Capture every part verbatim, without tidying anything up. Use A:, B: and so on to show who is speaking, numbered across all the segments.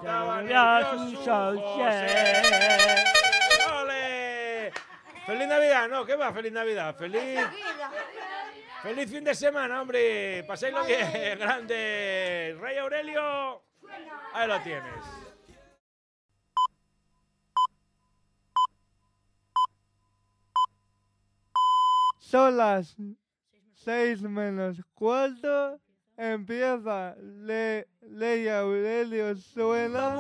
A: estaba nervioso José. ¡Ole! ¡Feliz Navidad! No, ¿qué va? ¡Feliz Navidad! ¡Feliz! ¡Feliz fin de semana, hombre! ¡Paséislo bien! ¡Grande! ¡Rey Aurelio! Ahí lo tienes.
B: Son las seis menos cuarto. Empieza Le, Ley Aurelio suena.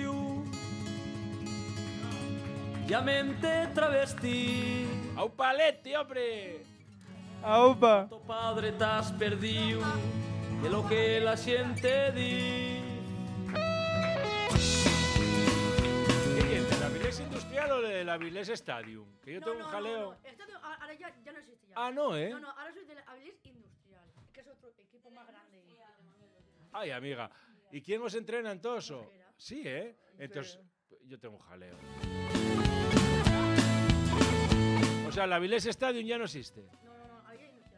C: Ya mente travesti.
A: ¡A un paletti, hombre!
B: Aupa.
C: Tu padre t'has perdido de lo que la gente di.
A: ¿Qué es? ¿De la Vilés Industrial o de la Vilés Stadium? Que yo
D: No,
A: tengo
D: no,
A: un jaleo.
D: no, no. Estadio ahora ya, ya no existe ya.
A: Ah, no, ¿eh?
D: No, no, ahora soy de la Avilés Industrial, que es otro equipo más grande.
A: Ay, amiga. ¿Y quién os entrena en todo eso?
D: Mosquera.
A: Sí, ¿eh? Entonces, yo tengo un jaleo. O sea, la Vilés Stadium ya no existe.
D: No, no, no, ahí hay industrial.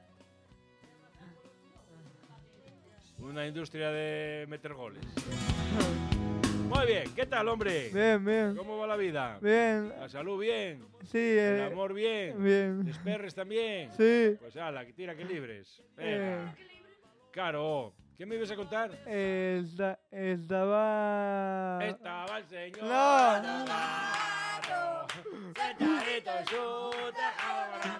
A: Una industria de meter goles. Muy bien, ¿qué tal, hombre?
B: Bien, bien.
A: ¿Cómo va la vida?
B: Bien.
A: La salud bien.
B: Sí,
A: El
B: eh,
A: amor bien.
B: bien.
A: Los perres también.
B: Sí.
A: Pues ala, que tira que libres.
B: Eh,
A: Venga. Claro. ¿Qué me ibas a contar?
B: esta- estaba.
A: Estaba el señor.
B: No.
A: Donato, sentadito en su tejado.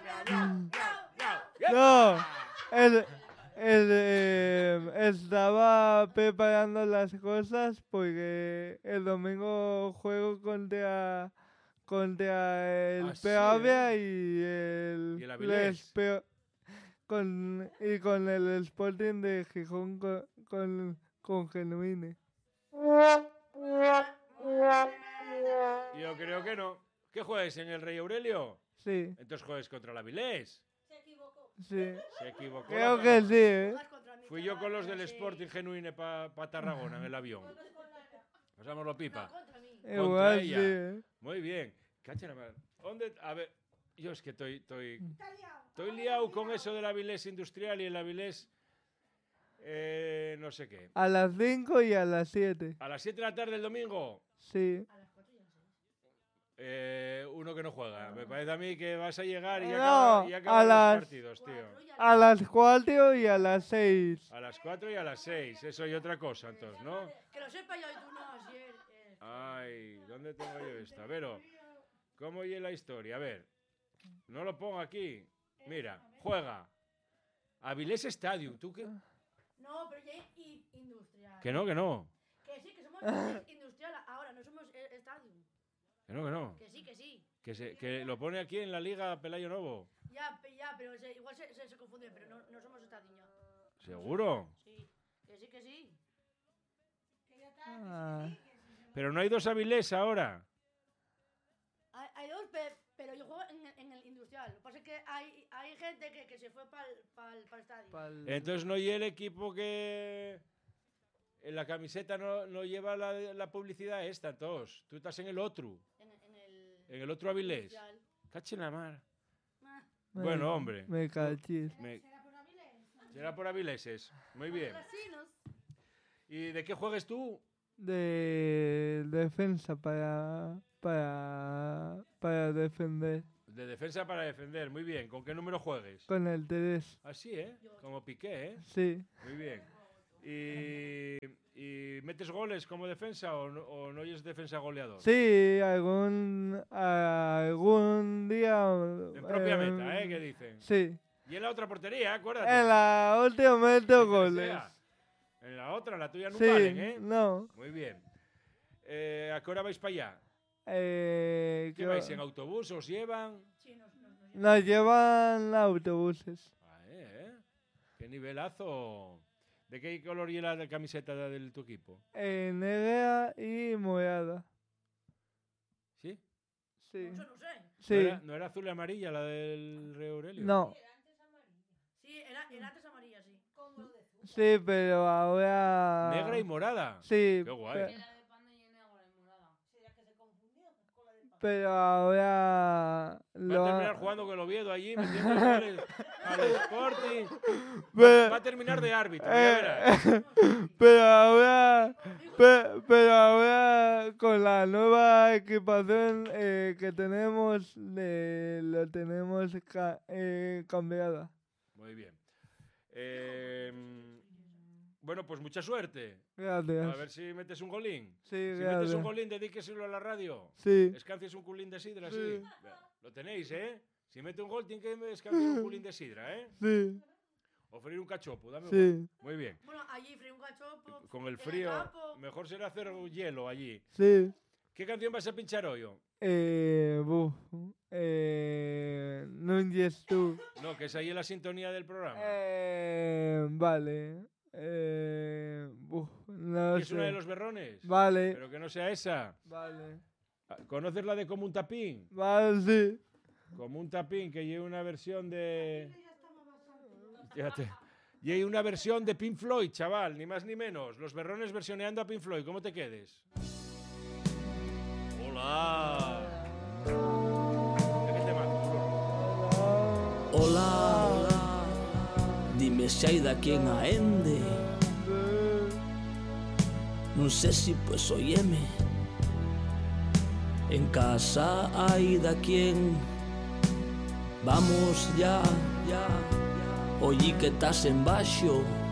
B: No. El, el, eh, estaba preparando las cosas porque el domingo juego contra, contra el
A: Ah, sí,
B: Peavia y el,
A: Y el Avilés.
B: les Peo- con, y con el Sporting de Gijón con, con, con Genuine.
A: Yo creo que no. ¿Qué juegues en el Rey Aurelio?
B: Sí,
A: Entonces juegues contra la Vilés.
B: sí.
A: Se equivocó.
B: Creo
A: la
B: que
A: persona.
B: sí, ¿eh?
D: Juegas contra mi
A: Fui yo con los del
D: Canarias, sí.
A: Sporting Genuine para pa Tarragona en el avión. Pasámoslo pipa.
D: No, contra mí.
B: Igual sí,
A: ella.
B: ¿eh?
A: Muy bien. Cacha la madre. ¿Dónde? A ver, yo es que estoy, estoy, estoy liado con eso de la Vilés Industrial y el Avilés, eh, no sé qué.
B: A las cinco y a las siete.
A: A las siete de la tarde el domingo,
B: Sí.
A: eh, uno que no juega. Me parece a mí que vas a llegar y ya
B: No,
A: acaban, y
B: a
A: acaban
B: las-
A: los partidos, tío.
B: A las cuatro y a las seis.
A: A las cuatro y a las seis. Eso y otra cosa, entonces, ¿no?
D: Que lo sepa yo y tú no, así es. eh.
A: Ay, ¿dónde tengo yo esta? A ver, oh, ¿cómo oye la historia? A ver, no lo pongo aquí. Mira, juega. Avilés Stadium. ¿Tú qué?
D: No, pero ya hay i- industrial.
A: Que no, que no.
D: Que sí, que somos industrial ahora, no somos eh, estadio.
A: Que no, que no.
D: Que sí, que sí.
A: Que, se, que lo pone aquí en la Liga Pelayo Novo.
D: Ya, pe- ya, pero se- igual se, se, se confunde, pero no, no somos estadio ya.
A: ¿Seguro?
D: Sí, que sí, que sí.
B: Ah,
A: Pero no hay dos Avilés ahora.
D: Hay, hay dos, pe- pero yo juego en, el- en el industrial. Lo que pasa es que hay, hay gente que, que se fue para el estadio.
B: pa'l-
A: Entonces no hay el equipo que... En la camiseta no, no lleva la, la publicidad esta, todos. Tú estás en el otro.
D: En, en el
A: En el otro Avilés.
D: industrial.
A: Cache la mar.
D: Ah,
B: me-
A: Bueno, hombre.
B: Me cachis.
A: Me- Será por Avileses. Muy bien.
D: Brasinos.
A: ¿Y de qué juegues tú?
B: De defensa para, para, para defender.
A: De defensa para defender. Muy bien. ¿Con qué número juegues?
B: Con el tres.
A: Así, ¿eh? Como Piqué, ¿eh?
B: Sí.
A: Muy bien. ¿Y, y metes goles como defensa o no, o no eres defensa goleador?
B: Sí, algún, algún día.
A: En propia
B: eh,
A: meta, ¿eh? ¿Qué dicen?
B: Sí.
A: Y en la otra portería, acuérdate.
B: En la última meto
A: Que
B: goles.
A: sea. En la otra, en la tuya no
B: Sí,
A: valen, ¿eh?
B: no.
A: Muy bien. Eh, ¿A qué hora vais para allá?
B: Eh,
A: ¿Qué
B: que-
A: vais? ¿En autobús? ¿Os llevan?
D: Sí, nos, nos, nos
B: Nos llevan autobuses.
A: Ah, ¿eh? ¿Qué nivelazo? ¿De qué color y la camiseta de tu equipo?
B: Eh, negra y morada.
A: ¿Sí?
B: Sí.
D: Eso no sé.
A: ¿No,
B: Sí.
A: era, no era azul y amarilla la del Rey Aurelio?
B: No.
D: Sí, era, era antes amarilla, sí.
B: Sí, pero ahora.
A: Negra y morada.
B: Sí.
A: Qué guay.
B: pe- pero ahora
A: Va
B: lo
A: a
B: ha-
A: terminar jugando con el Oviedo allí, metiendo goles al Sporting.
B: pero,
A: Va a terminar de árbitro, ya
B: eh,
A: verás.
B: pero ahora pe- pero ahora con la nueva equipación eh, que tenemos eh, lo tenemos ca- eh, cambiada.
A: Muy bien. Eh, bueno, pues mucha suerte.
B: Gracias.
A: A ver si metes un golín.
B: Sí,
A: Si metes
B: gracias.
A: un golín, dedíqueselo a la radio.
B: Sí.
A: Escancies un culín de sidra, sí.
B: Sí.
A: Lo tenéis, ¿eh? Si mete un gol, tiene que escanciar un culín de sidra, ¿eh?
B: Sí,
A: O freír un cachopo, dame un
B: sí,
A: gol. Muy bien.
D: Bueno, allí frío un cachopo.
A: Con el
D: en
A: frío,
D: campo.
A: mejor será hacer hielo allí.
B: sí.
A: ¿Qué canción vas a pinchar hoy? oh?
B: Eh, buf, eh, Núñez tú.
A: No, que es ahí en la sintonía del programa.
B: Eh, vale. Eh, buf, no
A: ¿Que es una de
B: sé.
A: los berrones?
B: Vale,
A: Pero que no sea esa.
B: vale.
A: ¿Conoces la de Como un tapín?
B: Vale, sí.
A: Como un tapín, que lleva una versión de... Fíjate. Y hay una versión de Pink Floyd, chaval, ni más ni menos. Los berrones versioneando a Pink Floyd. ¿Cómo te quedes? Hola. ¿De qué tema?
C: Hola, hola, dime se hai da quen a ende. Non sei si pues oyeme. En casa hai da quen. Vamos ya, ya. Oí que estás en baixo.